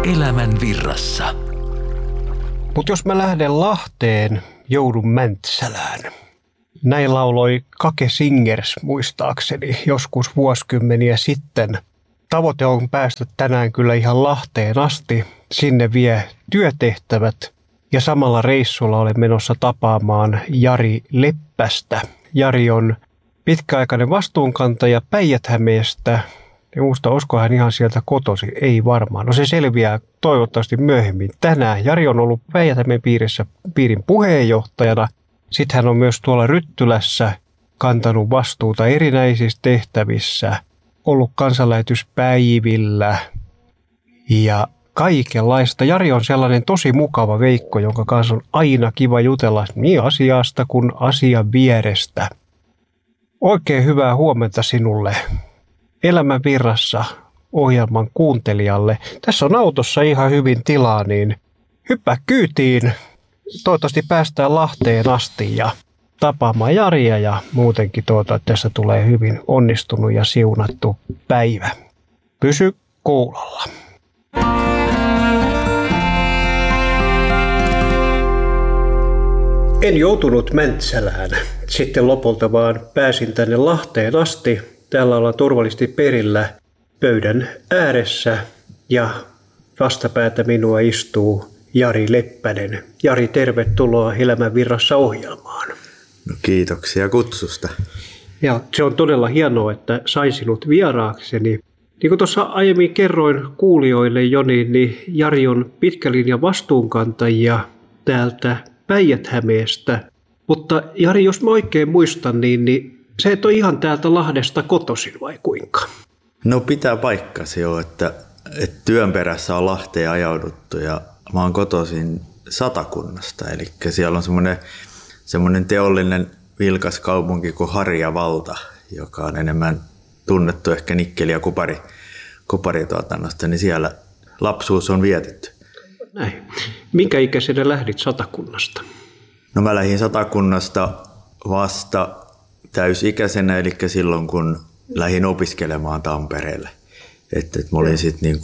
Elämän virrassa. Mutta jos mä lähden Lahteen, joudun Mäntsälään. Näin lauloi Kake Singers muistaakseni joskus vuosikymmeniä sitten. Tavoite on päästä tänään kyllä ihan Lahteen asti. Sinne vie työtehtävät ja samalla reissulla olen menossa tapaamaan Jari Leppästä. Jari on pitkäaikainen vastuunkantaja Päijät-Hämeestä. Ja muista, olisiko hän ihan sieltä kotosi? Ei varmaan. No se selviää toivottavasti myöhemmin tänään. Jari on ollut Päijät-Hämeen piirin puheenjohtajana. Sitten hän on myös tuolla Ryttylässä kantanut vastuuta erinäisissä tehtävissä. Ollut kansanlähetyspäivillä ja kaikenlaista. Jari on sellainen tosi mukava veikko, jonka kanssa on aina kiva jutella niin asiasta kuin asian vierestä. Oikein hyvää huomenta sinulle Elämän virrassa ohjelman kuuntelijalle. Tässä on autossa ihan hyvin tilaa, niin hyppää kyytiin. Toivottavasti päästään Lahteen asti ja tapaamaan Jaria ja muutenkin että tässä tulee hyvin onnistunut ja siunattu päivä. Pysy kuulolla. En joutunut Mäntsälään sitten lopulta, vaan pääsin tänne Lahteen asti. Täällä ollaan turvallisesti perillä pöydän ääressä ja vastapäätä minua istuu Jari Leppänen. Jari, tervetuloa Elämän virrassa ohjelmaan. No, kiitoksia kutsusta. Ja se on todella hienoa, että sain sinut vieraakseni. Niin kuin tuossa aiemmin kerroin kuulijoille jo, niin Jari on pitkän linjan vastuunkantajia täältä Päijät-Hämeestä. Mutta Jari, jos mä oikein muistan, niin se et ole ihan täältä Lahdesta kotoisin vai kuinka? No, pitää paikkansa jo, että työn perässä on Lahteen ajauduttu ja mä oon kotoisin Satakunnasta. Eli siellä on semmoinen teollinen vilkas kaupunki kuin Harjavalta, joka on enemmän tunnettu ehkä nikkeli- ja kuparituotannosta, niin siellä lapsuus on vietetty. Näin. Minkä ikäisenä lähdit Satakunnasta? No, mä lähdin Satakunnasta vasta täysikäisenä, eli silloin kun lähdin opiskelemaan Tampereelle. Mä olin sitten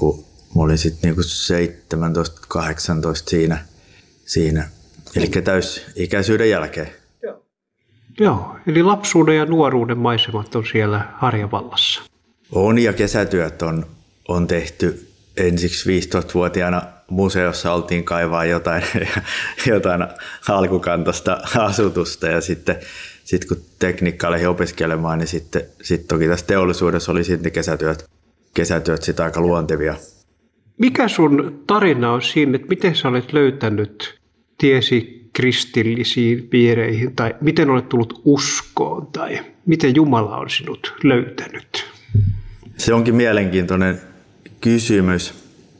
17-18 siinä. Eli täysikäisyyden jälkeen. Joo, eli lapsuuden ja nuoruuden maisemat on siellä Harjavallassa. On, ja kesätyöt on tehty. Ensiksi 15-vuotiaana museossa oltiin kaivaa jotain alkukantaista asutusta, ja sitten kun tekniikkaa lähdin opiskelemaan, niin sitten toki tässä teollisuudessa oli sitten kesätyöt sitä aika luontevia. Mikä sun tarina on siinä, että miten sä olet löytänyt tiesi kristillisiin piireihin, tai miten olet tullut uskoon, tai miten Jumala on sinut löytänyt? Se onkin mielenkiintoinen kysymys,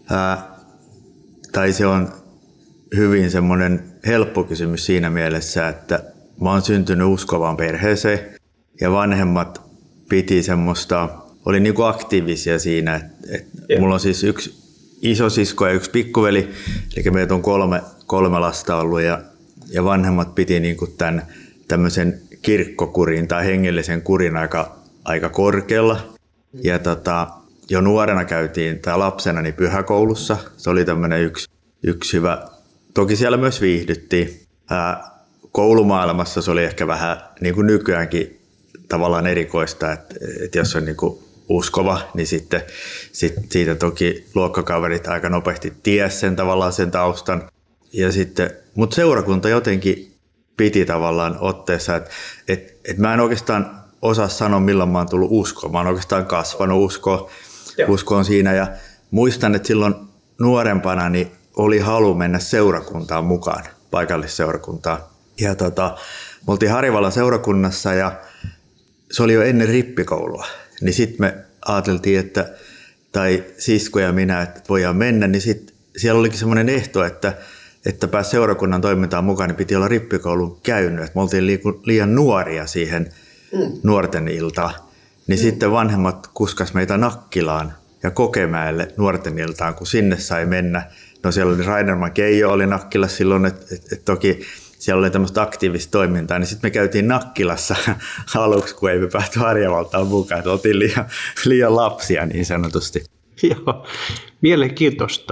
tai se on hyvin semmoinen helppo kysymys siinä mielessä, että mä oon syntynyt uskovaan perheeseen ja vanhemmat piti semmoista, oli niinku aktiivisia siinä, että mulla on siis yksi isosisko ja yksi pikkuveli, eli meitä on kolme lasta ollut ja vanhemmat piti niinku tämän tämmöisen kirkkokurin tai hengellisen kurin aika korkealla. Ja jo nuorena käytiin tai lapsena niin pyhäkoulussa, se oli tämmöinen yksi hyvä, toki siellä myös viihdyttiin. Koulumaailmassa se oli ehkä vähän niin kuin nykyäänkin tavallaan erikoista, että jos on niin kuin uskova, niin sitten siitä toki luokkakaverit aika nopeasti tiesi sen tavallaan sen taustan. Mutta seurakunta jotenkin piti tavallaan otteessa, että mä en oikeastaan osaa sanoa, milloin mä oon tullut uskoon. Mä oon oikeastaan kasvanut uskoon siinä, ja muistan, että silloin nuorempana niin oli halu mennä seurakuntaan mukaan, paikallisseurakuntaan. Ja me oltiin Harjavallan seurakunnassa ja se oli jo ennen rippikoulua. Niin sitten me ajateltiin, tai sisko ja minä, että voidaan mennä, niin sitten siellä olikin semmoinen ehto, että pääsi seurakunnan toimintaan mukaan, niin piti olla rippikoulun käynyt. Et me oltiin liian nuoria siihen nuorten iltaan. Niin sitten vanhemmat kuskas meitä Nakkilaan ja Kokemäelle nuorten iltaan, kun sinne sai mennä. No, siellä oli Rainerman Keijo oli Nakkilassa silloin, että toki siellä oli tämmöistä aktiivista toimintaa, niin sitten me käytiin Nakkilassa aluksi, kun ei me päästy Harjavaltaan mukaan, että oltiin liian lapsia niin sanotusti. Joo, mielenkiintoista.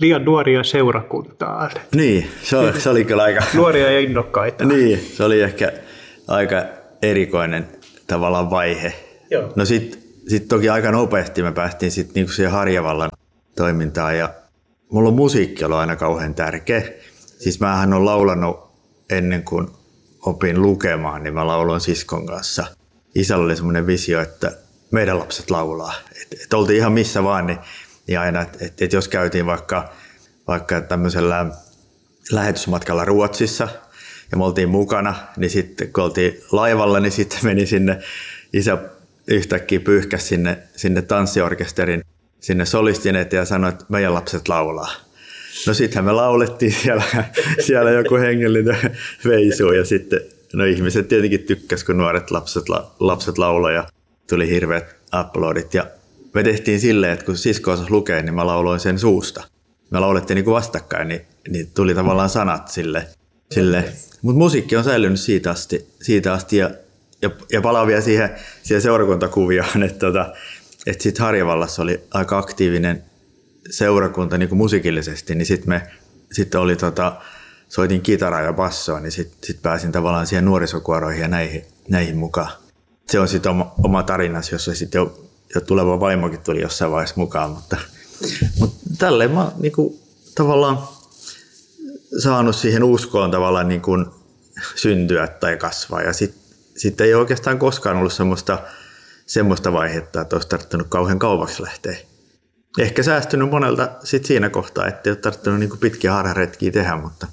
liian nuoria seurakuntaan. Niin, se oli kyllä aika... Nuoria ja innokkaita. Niin, se oli ehkä aika erikoinen tavallaan vaihe. Joo. No sit toki aika nopeasti me päästiin sitten niinku siihen Harjavallan toimintaan ja mulla on musiikki ollut aina kauhean tärkeä. Siis mähän on laulanut ennen kuin opin lukemaan, niin mä lauloin siskon kanssa. Isällä oli semmoinen visio, että meidän lapset laulaa. Et oltiin ihan missä vaan, niin aina, että jos käytiin vaikka tämmöisellä lähetysmatkalla Ruotsissa ja me oltiin mukana, niin sitten kun oltiin laivalla, niin sitten meni sinne, isä yhtäkkiä pyyhkäsi sinne tanssiorkesterin, sinne solistin eteen ja sanoi, että meidän lapset laulaa. No sittenhän me laulettiin siellä joku hengellinen veisu ja sitten no ihmiset tietenkin tykkäsivät, kun nuoret lapset lauloi ja tuli hirveät uploadit. Ja me tehtiin silleen, että kun sisko osasi lukea, niin mä lauloin sen suusta. Me laulettiin niin kuin vastakkain, niin tuli tavallaan sanat sille. Mutta musiikki on säilynyt siitä asti ja palaan vielä siihen seurakuntakuvioon, että sitten Harjavallassa oli aika aktiivinen seurakunta niin kuin musiikillisesti, niin sitten oli soitin kitaraa ja bassoa, niin sitten pääsin tavallaan siihen nuorisokuoroihin ja näihin mukaan. Se on sitten oma tarinasi, jossa sitten jo tuleva vaimokin tuli jossain vaiheessa mukaan, mutta tälleen mä niin kuin, tavallaan saanut siihen uskoon tavallaan niin kuin syntyä tai kasvaa ja sitten ei oikeastaan koskaan ollut semmoista vaihetta, että olisi tarttunut kauhean kauaksi lähteä. Ehkä säästynyt monelta sit siinä kohtaa, ettei ole tarttunut niin kuin pitkiä harharetkiä tehdä, mutta...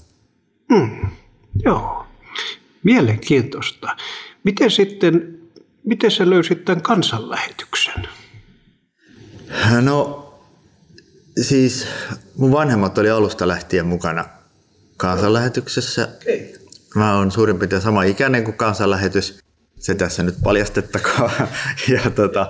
Joo, mielenkiintoista. Miten sä löysit tämän kansanlähetyksen? No, siis mun vanhemmat oli alusta lähtien mukana kansanlähetyksessä. Okay. Mä oon suurin piirtein sama ikäinen kuin kansanlähetys. Se tässä nyt paljastettakaan. Ja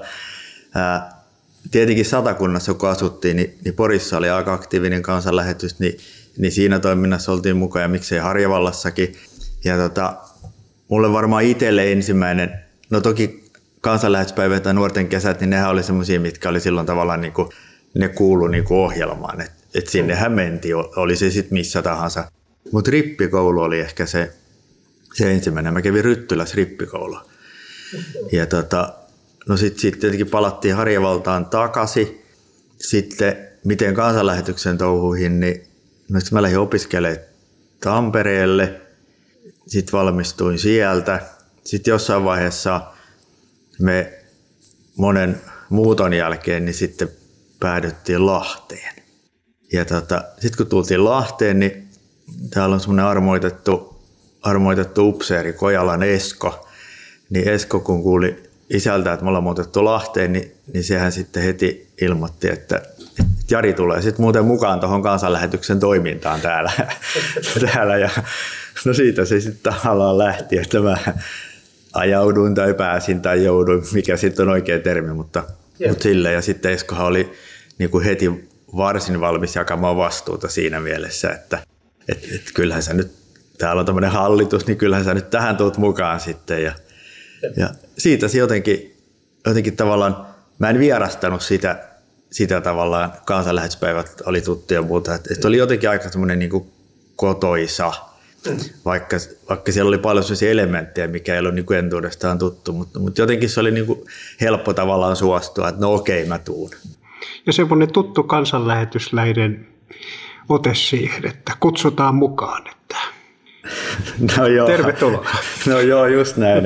tietenkin Satakunnassa, kun asuttiin, niin Porissa oli aika aktiivinen kansanlähetys, niin siinä toiminnassa oltiin mukaan ja miksei Harjavallassakin. Ja mulle varmaan itselle ensimmäinen, no toki kansanlähetyspäivät tai nuorten kesät, niin nehän oli semmoisia, mitkä oli silloin tavallaan niin kuin, ne kuulu niin kuin ohjelmaan. Et sinnehän mentiin, oli se sitten missä tahansa. Mutta rippikoulu oli ehkä se ensimmäinen. Mä kävin Ryttylässä rippikoulua. Ja no sitten tietenkin palattiin Harjavaltaan takaisin. Sitten miten kansanlähetyksen touhuihin, niin no mä lähdin opiskelemaan Tampereelle. Sitten valmistuin sieltä. Sitten jossain vaiheessa me monen muuton jälkeen niin sitten päädyttiin Lahteen. Ja sitten kun tultiin Lahteen, niin täällä on semmoinen armoitettu upseeri, Kojalan Esko. Niin Esko kun kuuli isältä, että me ollaan muutettu Lahteen, niin sehän sitten heti ilmoitti, että Jari tulee sitten muuten mukaan tuohon kansanlähetyksen toimintaan täällä. Ja no siitä se sitten tavallaan lähti, että mä ajauduin tai pääsin tai jouduin, mikä sitten on oikea termi, mutta silleen. Ja sitten Eskohan oli niin kuin heti varsin valmis jakamaan vastuuta siinä mielessä, että kyllähän sä nyt, täällä on tämmöinen hallitus, niin kyllähän sä nyt tähän tuut mukaan sitten. Ja siitä se jotenkin tavallaan, mä en vierastanut sitä tavallaan, kansanlähetyspäivät oli tuttu ja muuta, että oli jotenkin aika semmoinen niin kuin kotoisa, vaikka siellä oli paljon sellaisia elementtejä, mikä ei ollut niin kuin entuudestaan tuttu, mutta jotenkin se oli niin kuin helppo tavallaan suostua, että no okei, mä tuun. Ja semmoinen tuttu kansanlähetysläinen ote siihen, että kutsutaan mukaan, että no joo. Tervetuloa. No joo, just näin.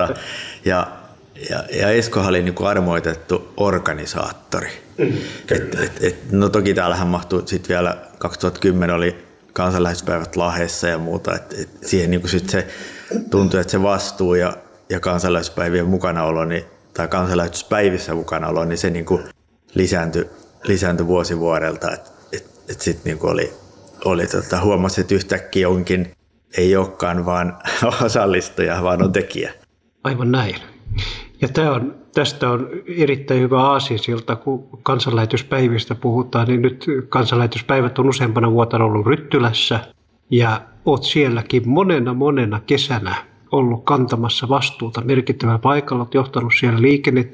Ja Eskohan oli niin kuin armoitettu organisaattori. No toki täällähän mahtui sitten vielä 2010 oli kansanlähetyspäivät Lahdessa ja muuta. Siihen niin kuin sit se tuntui, että se vastuu ja kansanlähetyspäivien mukanaolo, tai kansanlähetyspäivissä mukanaolo, niin se niin kuin lisääntyi vuosi vuodelta. Sitten niin kuin huomasi, että yhtäkkiä onkin ei olekaan vaan osallistuja, vaan on tekijä. Aivan näin. Ja tästä on erittäin hyvä aasinsilta, kun kansanlähetyspäivistä puhutaan, niin nyt kansanlähetyspäivät on useampana vuotena ollut Ryttylässä ja olet sielläkin monena kesänä ollut kantamassa vastuuta merkittävällä paikalla, olet johtanut siellä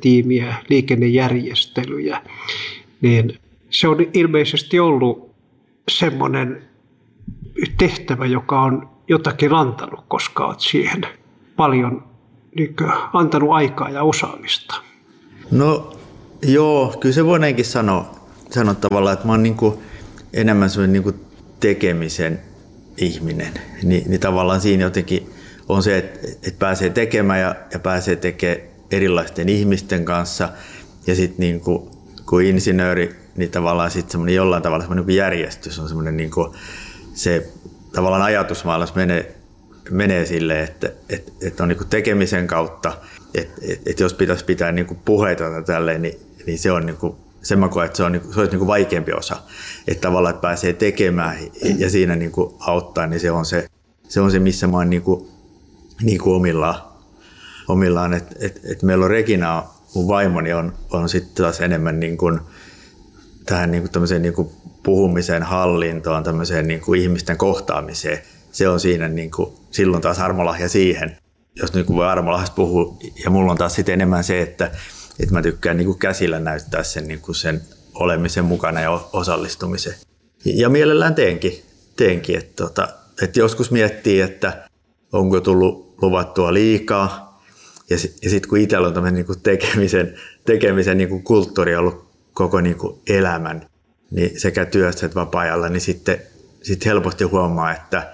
liikennetiimiä, liikennejärjestelyjä, niin se on ilmeisesti ollut semmoinen tehtävä, joka on jotakin antanut, koska olet siihen paljon antanut aikaa ja osaamista? No joo, kyllä se voidaankin sanoa tavallaan, että mä oon enemmän semmoinen tekemisen ihminen. Niin tavallaan siinä jotenkin on se, että pääsee tekemään ja pääsee tekemään erilaisten ihmisten kanssa. Ja sitten kun insinööri, niin tavallaan sitten semmoinen jollain tavalla semmoinen järjestys on semmoinen se tavallaan ajatusmaailmassa menee silleen, että on tekemisen kautta, että jos pitäisi pitää puheita tai tälleen, niin se on sen mä koen, että se olisi vaikeampi osa. Että tavallaan, että pääsee tekemään ja siinä auttaa, niin se on se missä mä oon omillaan. Että meillä on Regina, mun vaimoni on sitten taas enemmän tähän tämmöiseen puhumisen hallintoon, tämmöiseen ihmisten kohtaamiseen. Se on siinä silloin taas armolahja siihen, jos voi armolahjasta puhua. Ja mulla on taas sitten enemmän se, että mä tykkään käsillä näyttää sen olemisen mukana ja osallistumisen. Ja mielellään teenkin. Että joskus miettii, että onko tullut luvattua liikaa. Ja sitten kun itsellä on tämmöinen tekemisen kulttuuri ollut koko elämän, niin sekä työssä että vapaa-ajalla, niin sitten helposti huomaa, että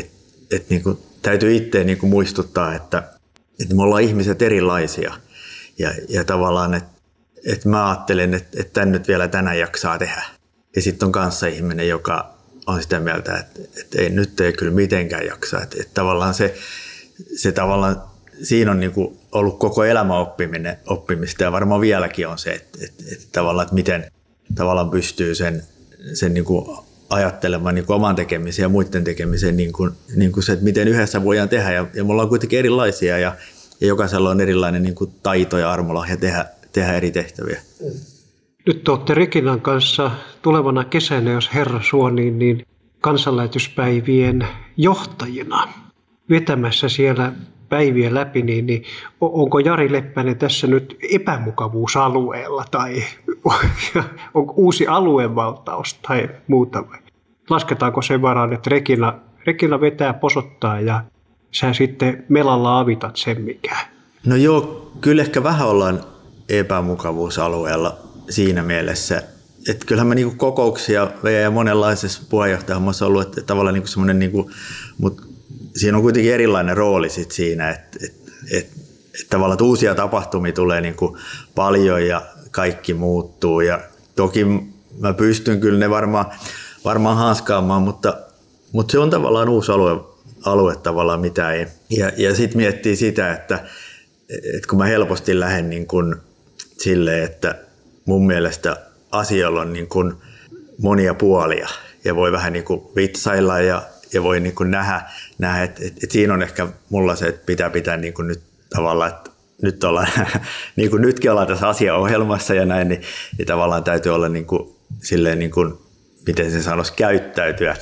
täytyy itse muistuttaa, että me ollaan ihmiset erilaisia. Ja tavallaan, että mä ajattelen, että tän nyt vielä tänään jaksaa tehdä. Ja sitten on kanssa ihminen, joka on sitä mieltä, että nyt ei kyllä mitenkään jaksa. Että tavallaan se tavallaan, siinä on ollut koko elämä oppimista ja varmaan vieläkin on se, että tavallaan, että miten tavallaan pystyy sen ajattelemaan oman tekemisen ja muiden tekemisen, se, että miten yhdessä voidaan tehdä. Ja me ollaan kuitenkin erilaisia ja jokaisella on erilainen taito ja armolahja tehdä eri tehtäviä. Nyt olette Reginan kanssa tulevana kesänä, jos Herra suo, niin kansanlähetyspäivien johtajina vetämässä siellä päiviä läpi, niin onko Jari Leppänen tässä nyt epämukavuusalueella tai onko uusi aluevaltaus tai muuta? Lasketaanko sen varaan, että Regina vetää, posottaa ja sä sitten melalla avitat sen mikään? No joo, kyllä ehkä vähän ollaan epämukavuusalueella siinä mielessä, että kyllähän mä kokouksia ja monenlaisessa puheenjohtajahommassa ollut, että tavallaan semmoinen, mutta siinä on kuitenkin erilainen rooli sit siinä, että tavallaan että uusia tapahtumia tulee paljon ja kaikki muuttuu ja toki mä pystyn kyllä ne varmaan hanskaamaan, mutta se on tavallaan uusi alue tavallaan mitä ei. Ja sitten miettii sitä, että kun mä helposti lähden silleen, että mun mielestä asialla on monia puolia ja voi vähän vitsailla ja voi nähdä että siinä on ehkä mulla se, että pitää nyt tavallaan, että nyt ollaan, nytkin ollaan tässä asiaohjelmassa ja näin, niin tavallaan täytyy olla silleen miten se sanoisi, käyttäytyä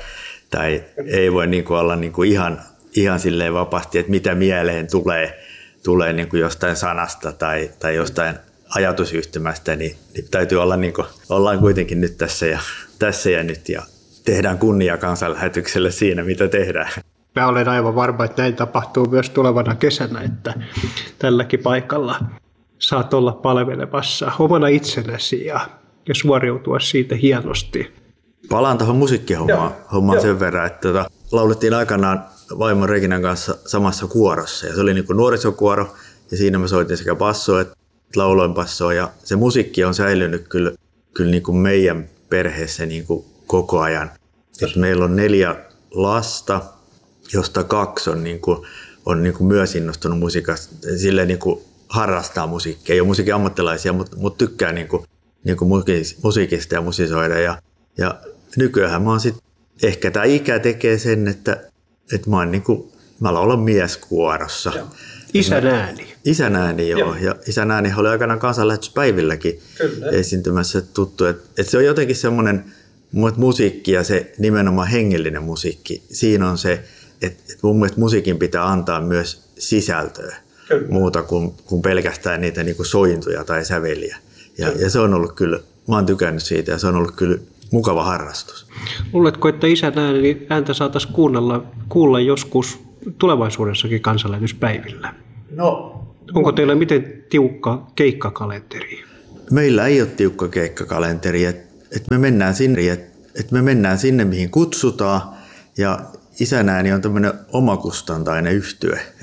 tai ei voi olla ihan silleen vapaasti, että mitä mieleen tulee jostain sanasta tai jostain ajatusyhtymästä, niin täytyy olla ollaan kuitenkin nyt tässä ja nyt ja tehdään kunnia kansanlähetykselle siinä, mitä tehdään. Mä olen aivan varma, että näin tapahtuu myös tulevana kesänä, että tälläkin paikalla saat olla palvelemassa omana itsenäsi ja suoriutua siitä hienosti. Palaan tuohon musiikkihommaan sen verran, että laulettiin aikanaan vaimon Reginan kanssa samassa kuorossa. Ja se oli nuorisokuoro ja siinä mä soitin sekä bassoa että lauloin bassoa. Ja se musiikki on säilynyt kyllä meidän perheessä koko ajan. Et meillä on 4 lasta, josta 2 on myös innostunut musiikasta. Silleen harrastaa musiikkia. Ei ole musiikin ammattilaisia, mutta tykkää musiikista ja musisoida. Ja nykyään mä oon ehkä tämä ikä tekee sen, että mä laulan mieskuorossa. Isän ääni, joo. Ja isän ääni oli aikanaan kansanlähetyspäivilläkin esiintymässä tuttu. Että se on jotenkin semmoinen musiikki ja se nimenomaan hengellinen musiikki. Siinä on se, että mun mielestä musiikin pitää antaa myös sisältöä. Muuta kuin pelkästään niitä sointuja tai säveliä. Ja se on ollut kyllä, mä oon tykännyt siitä ja se on ollut kyllä mukava harrastus. Luuletko, että isän ääntä saataisiin kuulla joskus tulevaisuudessakin kansanlähetyspäivillä? No, onko teillä miten tiukka keikkakalenteri? Meillä ei ole tiukka keikkakalenteri, että me mennään sinne, mihin kutsutaan, ja isän ääni on tämmöinen omakustantainen yhtye.